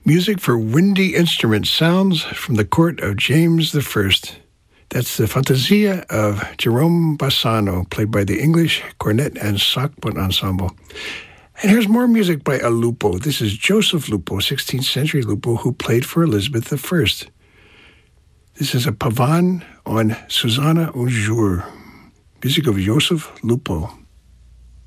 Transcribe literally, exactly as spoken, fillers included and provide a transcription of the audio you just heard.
Music for windy instrument sounds from the court of James the First. That's the Fantasia of Jerome Bassano, played by the English Cornet and Saxophone Ensemble. And here's more music by a Lupo. This is Joseph Lupo, sixteenth century Lupo, who played for Elizabeth the First. This is a pavane on Susanna un jour. Music of Joseph Lupo.